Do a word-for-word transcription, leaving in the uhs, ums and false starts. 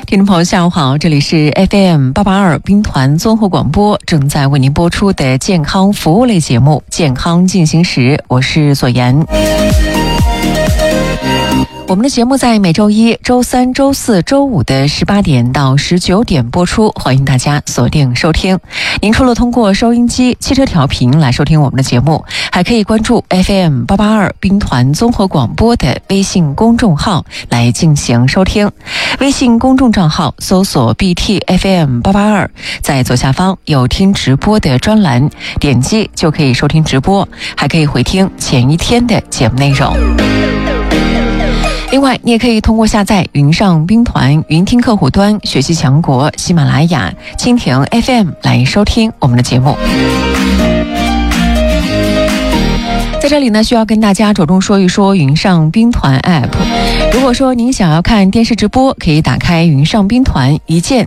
听众朋友下午好，这里是 F M 八八二兵团综合广播，正在为您播出的健康服务类节目健康进行时，我是左岩。我们的节目在每周一、周三、周四周五的十八点到十九点播出，欢迎大家锁定收听。您除了通过收音机、汽车调频来收听我们的节目，还可以关注 F M 八八二兵团综合广播的微信公众号来进行收听。微信公众账号搜索 B T F M 八八二，在左下方有听直播的专栏，点击就可以收听直播，还可以回听前一天的节目内容。另外，你也可以通过下载云上兵团云听客户端、学习强国、喜马拉雅、蜻蜓 F M 来收听我们的节目。在这里呢，需要跟大家着重说一说云上兵团 App。如果说您想要看电视直播，可以打开云上兵团，一键